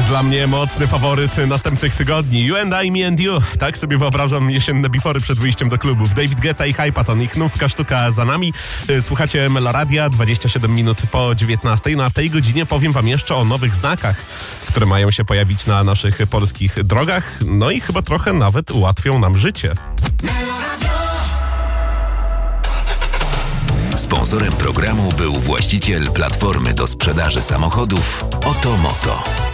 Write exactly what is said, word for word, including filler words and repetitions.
Dla mnie mocny faworyt następnych tygodni. You and I, me and you. Tak sobie wyobrażam jesienne bifory przed wyjściem do klubów. David Guetta i Hypaton. Ich nówka sztuka za nami. Słuchacie Meloradia, dwadzieścia siedem minut po dziewiętnastej. No a w tej godzinie powiem wam jeszcze o nowych znakach, które mają się pojawić na naszych polskich drogach. No i chyba trochę nawet ułatwią nam życie. Sponsorem programu był właściciel platformy do sprzedaży samochodów Otomoto.